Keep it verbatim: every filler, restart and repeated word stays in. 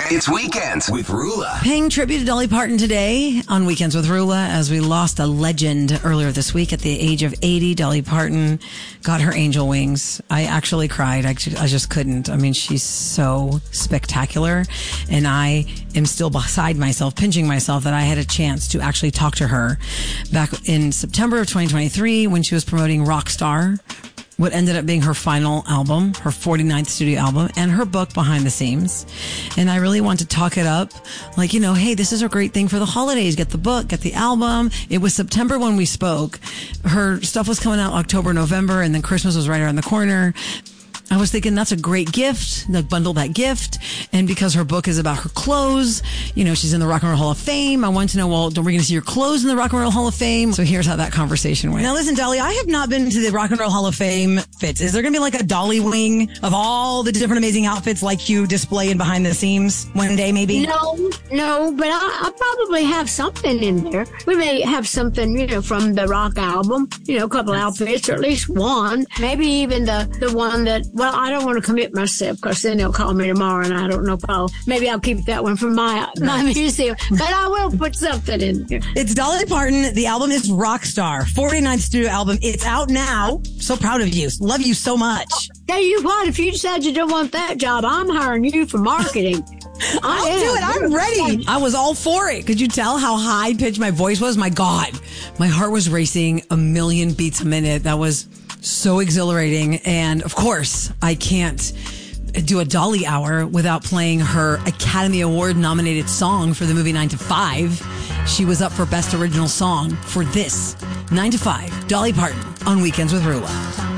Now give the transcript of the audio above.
It's Weekends with Rula. Paying tribute to Dolly Parton today on Weekends with Rula as we lost a legend earlier this week at the age of eighty. Dolly Parton got her angel wings. I actually cried. I just, I just couldn't. I mean, she's so spectacular. And I am still beside myself, pinching myself that I had a chance to actually talk to her back in September of twenty twenty-three when she was promoting Rockstar, what ended up being her final album, her forty-ninth studio album, and her book, Behind the Seams. And I really want to talk it up. Like, you know, hey, this is a great thing for the holidays. Get the book, get the album. It was September when we spoke. Her stuff was coming out October, November, and then Christmas was right around the corner. I was thinking that's a great gift, like bundle that gift. And because her book is about her clothes, you know, she's in the Rock and Roll Hall of Fame. I wanted to know, well, are we going to see your clothes in the Rock and Roll Hall of Fame? So here's how that conversation went. Now listen, Dolly, I have not been to the Rock and Roll Hall of Fame fits. Is there going to be like a Dolly wing of all the different amazing outfits like you display in Behind the Seams one day maybe? No, no, but I, I'll probably have something in there. We may have something, you know, from the rock album, you know, a couple outfits or at least one. Maybe even the, the one that, well, I don't want to commit myself because then they'll call me tomorrow and I don't know if I'll, maybe I'll keep that one for my, my museum, but I will put something in there. It's Dolly Parton. The album is Rockstar, forty-ninth studio album. It's out now. So proud of you. Love you so much. Tell you what, if you decide you don't want that job, I'm hiring you for marketing. I'll am. do it. I'm ready. I was all for it. Could you tell how high pitched my voice was? My God, my heart was racing a million beats a minute. That was so exhilarating. And of course, I can't do a Dolly hour without playing her Academy Award nominated song for the movie nine to five. She was up for Best Original Song for this nine to five. Dolly Parton on Weekends with Rula.